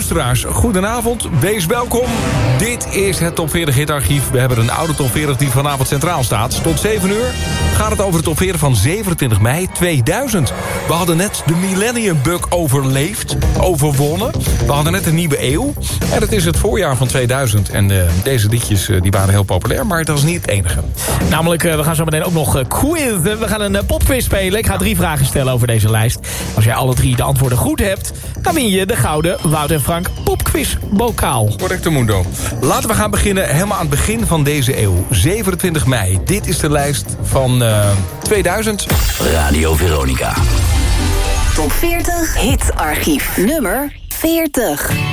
luisteraars, goedenavond, wees welkom. Dit is het Top 40 hitarchief. We hebben een oude Top 40 die vanavond centraal staat. Tot 7 uur gaat het over de Top 40 van 27 mei 2000. We hadden net de Millennium Bug overwonnen. We hadden net een nieuwe eeuw. En het is het voorjaar van 2000. En deze liedjes die waren heel populair, maar dat is niet het enige. Namelijk, we gaan zo meteen ook nog quizzen. We gaan een popquiz spelen. Ik ga 3 vragen stellen over deze lijst. Als jij alle 3 de antwoorden goed hebt, dan win je de gouden Wout en Frank popquiz bokaal. Correcto mundo. Laten we gaan beginnen helemaal aan het begin van deze eeuw. 27 mei. Dit is de lijst van 2000. Radio Veronica. Top 40 hitarchief nummer 40.